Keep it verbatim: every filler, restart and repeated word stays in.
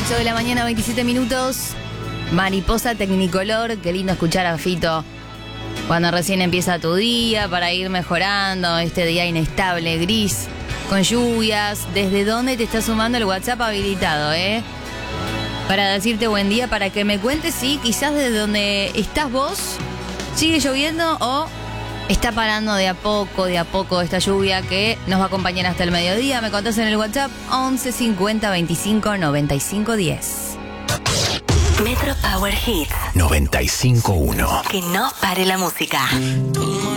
ocho de la mañana, veintisiete minutos. Mariposa Tecnicolor. Qué lindo escuchar a Fito cuando recién empieza tu día para ir mejorando este día inestable, gris, con lluvias. ¿Desde dónde te está sumando el WhatsApp habilitado, eh? Para decirte buen día, para que me cuentes si quizás desde donde estás vos sigue lloviendo o está parando de a poco, de a poco esta lluvia que nos va a acompañar hasta el mediodía. Me contás en el WhatsApp once cincuenta veinticinco noventa y cinco diez. Metro Power Hits noventa y cinco uno. Que no pare la música.